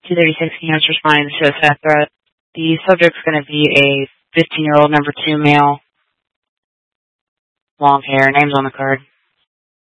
236 units responding to a theft threat. The subject's going to be a 15-year-old number 2 male, long hair, name's on the card.